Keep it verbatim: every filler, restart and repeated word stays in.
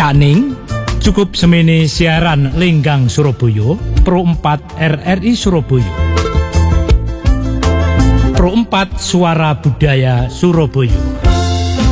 Kaning cukup semene siaran Lenggang Surabaya Pro empat R R I Surabaya. Pro empat Suara Budaya Surabaya.